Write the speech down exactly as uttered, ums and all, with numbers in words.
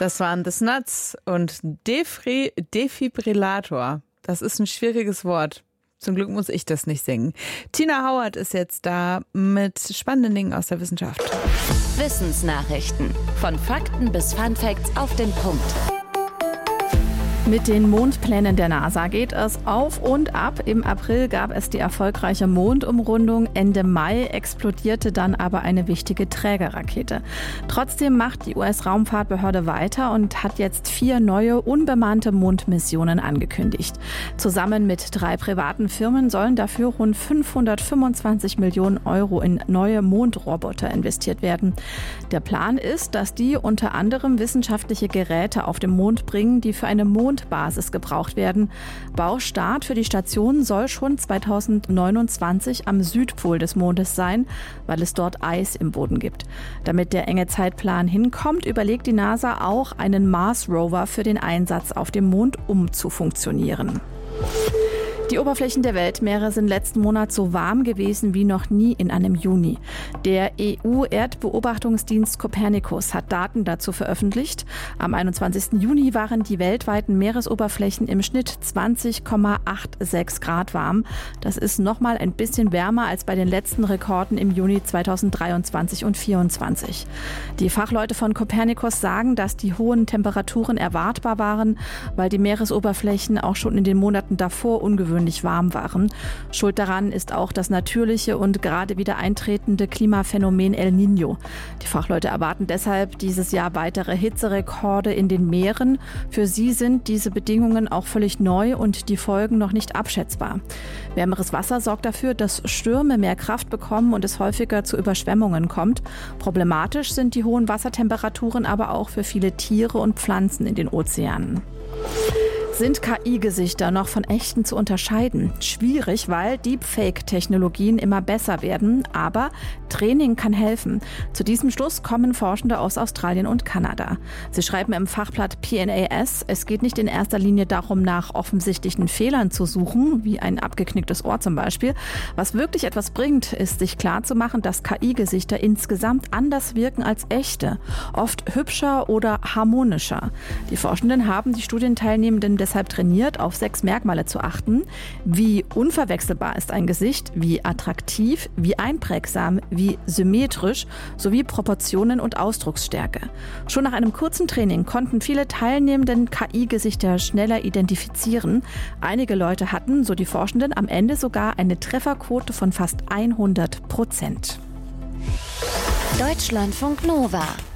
Das waren The Snuts und Defri- Defibrillator. Das ist ein schwieriges Wort. Zum Glück muss ich das nicht singen. Tina Howard ist jetzt da mit spannenden Dingen aus der Wissenschaft. Wissensnachrichten. Von Fakten bis Funfacts auf den Punkt. Mit den Mondplänen der NASA geht es auf und ab. Im April gab es die erfolgreiche Mondumrundung. Ende Mai explodierte dann aber eine wichtige Trägerrakete. Trotzdem macht die U S-Raumfahrtbehörde weiter und hat jetzt vier neue unbemannte Mondmissionen angekündigt. Zusammen mit drei privaten Firmen sollen dafür rund fünfhundertfünfundzwanzig Millionen Euro in neue Mondroboter investiert werden. Der Plan ist, dass die unter anderem wissenschaftliche Geräte auf den Mond bringen, die für eine Mond Basis gebraucht werden. Baustart für die Station soll schon zweitausendneunundzwanzig am Südpol des Mondes sein, weil es dort Eis im Boden gibt. Damit der enge Zeitplan hinkommt, überlegt die NASA auch, einen Mars-Rover für den Einsatz auf dem Mond umzufunktionieren. Die Oberflächen der Weltmeere sind letzten Monat so warm gewesen wie noch nie in einem Juni. Der E U-Erdbeobachtungsdienst Copernicus hat Daten dazu veröffentlicht. Am einundzwanzigsten Juni waren die weltweiten Meeresoberflächen im Schnitt zwanzig Komma sechsundachtzig Grad warm. Das ist nochmal ein bisschen wärmer als bei den letzten Rekorden im Juni zweitausenddreiundzwanzig und zweitausendvierundzwanzig. Die Fachleute von Copernicus sagen, dass die hohen Temperaturen erwartbar waren, weil die Meeresoberflächen auch schon in den Monaten davor ungewöhnlich warm waren. Schuld daran ist auch das natürliche und gerade wieder eintretende Klimaphänomen El Niño. Die Fachleute erwarten deshalb dieses Jahr weitere Hitzerekorde in den Meeren. Für sie sind diese Bedingungen auch völlig neu und die Folgen noch nicht abschätzbar. Wärmeres Wasser sorgt dafür, dass Stürme mehr Kraft bekommen und es häufiger zu Überschwemmungen kommt. Problematisch sind die hohen Wassertemperaturen aber auch für viele Tiere und Pflanzen in den Ozeanen. Sind K I-Gesichter noch von echten zu unterscheiden? Schwierig, weil Deepfake-Technologien immer besser werden, aber Training kann helfen. Zu diesem Schluss kommen Forschende aus Australien und Kanada. Sie schreiben im Fachblatt P N A S, es geht nicht in erster Linie darum, nach offensichtlichen Fehlern zu suchen, wie ein abgeknicktes Ohr zum Beispiel. Was wirklich etwas bringt, ist, sich klarzumachen, dass K I-Gesichter insgesamt anders wirken als echte, oft hübscher oder harmonischer. Die Forschenden haben die Studienteilnehmenden deshalb trainiert, auf sechs Merkmale zu achten. Wie unverwechselbar ist ein Gesicht, wie attraktiv, wie einprägsam, wie symmetrisch, sowie Proportionen und Ausdrucksstärke. Schon nach einem kurzen Training konnten viele Teilnehmenden K I-Gesichter schneller identifizieren. Einige Leute hatten, so die Forschenden, am Ende sogar eine Trefferquote von fast hundert Prozent. Deutschlandfunk Nova.